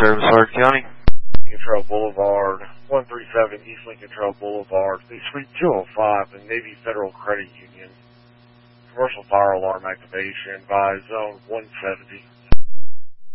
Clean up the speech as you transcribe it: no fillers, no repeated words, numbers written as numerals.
service, Hart County. Lincoln Trail Boulevard, 137 East Lincoln Trail Boulevard, Suite 205, the Navy Federal Credit Union. Commercial fire alarm activation by zone 170.